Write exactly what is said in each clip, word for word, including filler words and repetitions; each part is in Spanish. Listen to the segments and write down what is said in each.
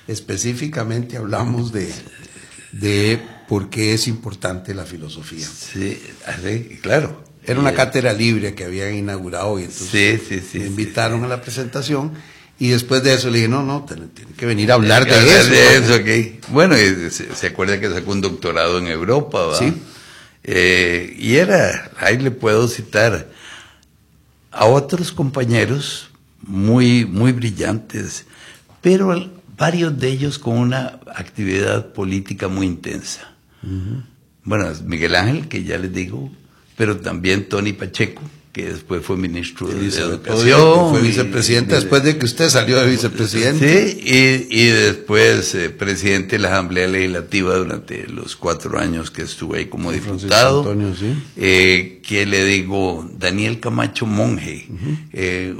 específicamente hablamos de, de por qué es importante la filosofía. Sí, así, claro. Era una cátedra libre que habían inaugurado y entonces sí, sí, sí, me invitaron sí, sí. a la presentación y después de eso le dije, no, no, tiene que venir a hablar de hablar eso. De eso okay. Bueno, se, se acuerda que sacó un doctorado en Europa, ¿va? Sí. Eh, y era, ahí le puedo citar a otros compañeros muy, muy brillantes, pero varios de ellos con una actividad política muy intensa. Uh-huh. Bueno, Miguel Ángel, que ya les digo, pero también Tony Pacheco, que después fue ministro de Educación. Fue vicepresidente y, después de que usted salió de vicepresidente. Sí, y, y después eh, presidente de la Asamblea Legislativa durante los cuatro años que estuve ahí como diputado. Antonio, sí. Eh, que le digo, Daniel Camacho Monge, uh-huh. eh,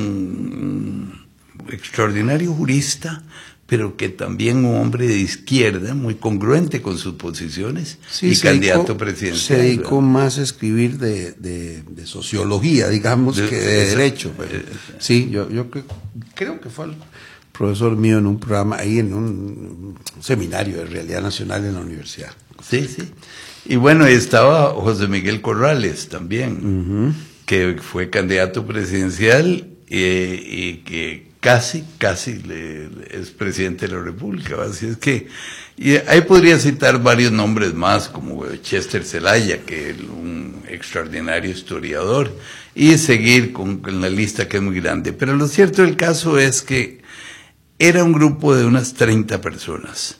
un, un extraordinario jurista, pero que también un hombre de izquierda, muy congruente con sus posiciones, sí, y candidato dedicó, presidencial. Se dedicó ¿verdad? Más a escribir de, de, de sociología, digamos, de, que de esa, derecho. Pero, eh, sí, yo, yo creo que fue el profesor mío en un programa, ahí en un seminario de Realidad Nacional en la universidad. Sí, sí. Y bueno, estaba José Miguel Corrales también, uh-huh. que fue candidato presidencial eh, y que casi, casi le, es presidente de la República. Así es que, y ahí podría citar varios nombres más, como Chester Zelaya, que es un extraordinario historiador, y seguir con, con la lista que es muy grande. Pero lo cierto del caso es que era un grupo de unas treinta personas.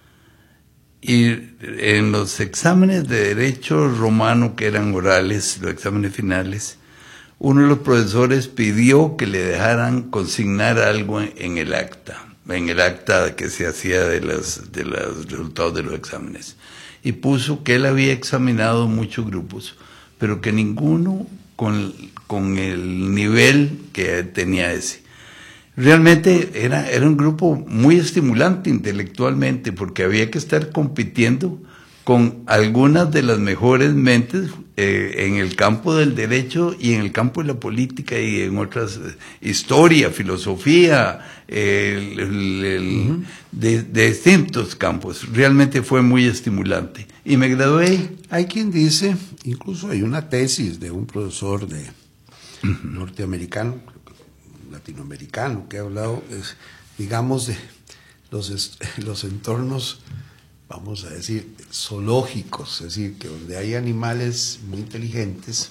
Y en los exámenes de derecho romano, que eran orales, los exámenes finales, uno de los profesores pidió que le dejaran consignar algo en el acta, en el acta que se hacía de los, de los resultados de los exámenes. Y puso que él había examinado muchos grupos, pero que ninguno con, con el nivel que tenía ese. Realmente era, era un grupo muy estimulante intelectualmente, porque había que estar compitiendo con algunas de las mejores mentes eh, en el campo del derecho y en el campo de la política y en otras, eh, historia, filosofía, eh, el, el, el, uh-huh. de, de distintos campos. Realmente fue muy estimulante. Y me gradué. Hay quien dice, incluso hay una tesis de un profesor de uh-huh. norteamericano, latinoamericano, que ha hablado, es, digamos, de los, los entornos, vamos a decir, zoológicos, es decir, que donde hay animales muy inteligentes,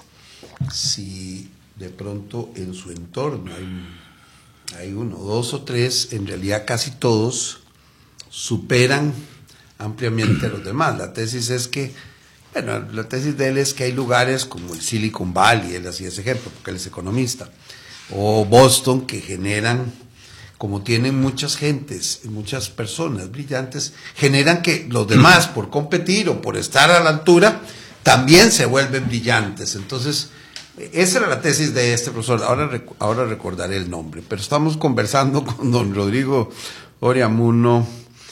si de pronto en su entorno hay, hay uno, dos o tres, en realidad casi todos superan ampliamente a los demás. La tesis es que, bueno, la tesis de él es que hay lugares como el Silicon Valley, él hacía ese ejemplo, porque él es economista, o Boston, que generan, como tienen muchas gentes, muchas personas brillantes, generan que los demás, por competir o por estar a la altura, también se vuelven brillantes. Entonces, esa era la tesis de este profesor. Ahora, ahora recordaré el nombre, pero estamos conversando con don Rodrigo Oriamuno.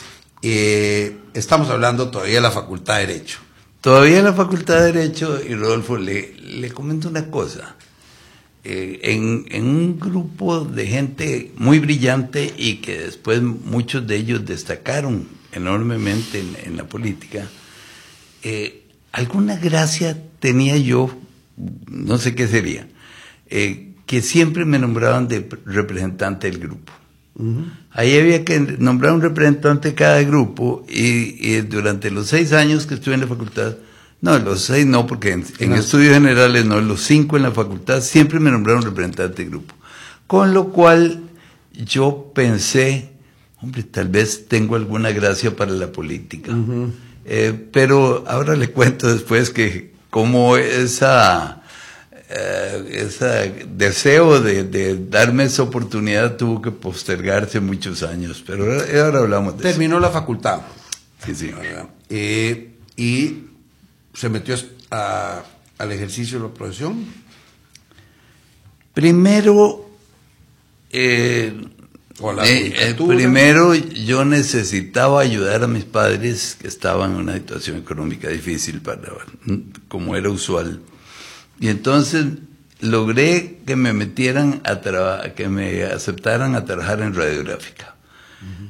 Eh, estamos hablando todavía de la Facultad de Derecho. Todavía en la Facultad de Derecho, y Rodolfo, le, le comento una cosa. Eh, en, en un grupo de gente muy brillante y que después muchos de ellos destacaron enormemente en, en la política, eh, alguna gracia tenía yo, no sé qué sería, eh, que siempre me nombraban de representante del grupo. Uh-huh. Ahí había que nombrar un representante de cada grupo y, y durante los seis años que estuve en la facultad, no, los seis no, porque en, en estudios generales no, los cinco en la facultad siempre me nombraron representante de grupo. Con lo cual yo pensé, hombre, tal vez tengo alguna gracia para la política. Uh-huh. Eh, pero ahora le cuento después que como esa, eh, ese deseo de, de darme esa oportunidad tuvo que postergarse muchos años. Pero ahora, ahora hablamos de Terminó eso. la facultad. Sí, sí. Eh, y se metió a, al ejercicio de la profesión. Primero, eh, eh, eh, primero yo necesitaba ayudar a mis padres que estaban en una situación económica difícil, para, como era usual. Y entonces logré que me metieran a trabajar, que me aceptaran a trabajar en radiográfica. Uh-huh.